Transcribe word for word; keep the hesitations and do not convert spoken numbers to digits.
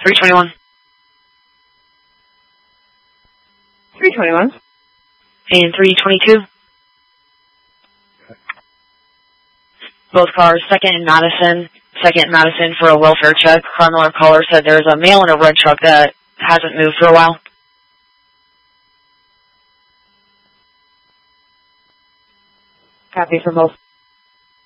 three twenty-one. three twenty-one. And three twenty-two. Both cars, second in Madison. Second in Madison for a welfare check. Car Miller caller said there's a male in a red truck that hasn't moved for a while. Copy for both.